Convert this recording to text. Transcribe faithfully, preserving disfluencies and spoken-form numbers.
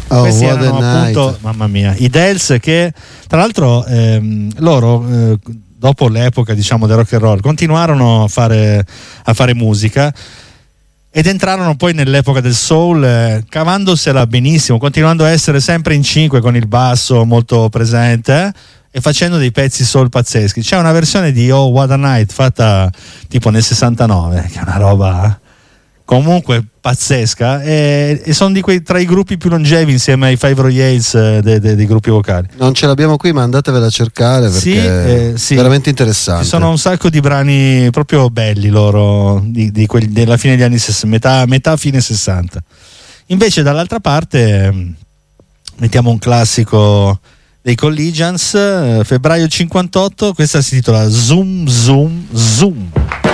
Oh, questi what erano a appunto, night. mamma mia, i Dells, che tra l'altro ehm, loro eh, dopo l'epoca, diciamo, del rock and roll continuarono a fare, a fare musica ed entrarono poi nell'epoca del soul, eh, cavandosela benissimo, continuando a essere sempre in cinque con il basso molto presente, eh, e facendo dei pezzi soul pazzeschi. C'è una versione di Oh What a Night fatta tipo nel sessantanove, che è una roba comunque pazzesca, e, e sono di quei tra i gruppi più longevi insieme ai Five Royales eh, dei, dei, dei gruppi vocali. Non ce l'abbiamo qui, ma andatevela a cercare perché Sì, eh, sì. è veramente interessante. Ci sono un sacco di brani proprio belli loro di, di quelli della fine degli anni sessanta, metà, metà fine sessanta. Invece dall'altra parte mh, mettiamo un classico dei Collegians, eh, febbraio cinquantotto, questa si intitola Zoom Zoom Zoom.